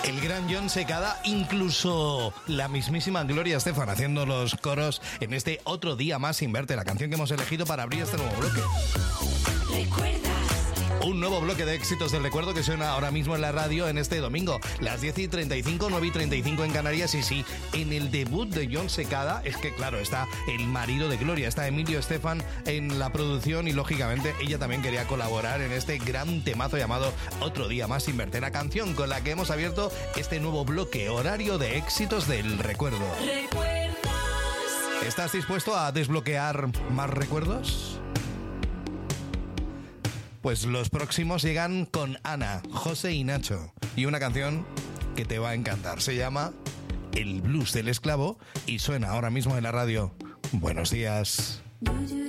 El gran Jon Secada, incluso la mismísima Gloria Estefan haciendo los coros en este Otro día más sin verte, la canción que hemos elegido para abrir este nuevo bloque. Un nuevo bloque de éxitos del recuerdo que suena ahora mismo en la radio en este domingo, las 10:35, 9:35 en Canarias. Y sí, en el debut de Jon Secada, es que claro, está el marido de Gloria, está Emilio Estefan en la producción y lógicamente ella también quería colaborar en este gran temazo llamado Otro día más sin verte, la canción con la que hemos abierto este nuevo bloque horario de éxitos del recuerdo. ¿Estás dispuesto a desbloquear más recuerdos? Pues los próximos llegan con Ana, José y Nacho. Y una canción que te va a encantar. Se llama El Blues del Esclavo y suena ahora mismo en la radio. Buenos días.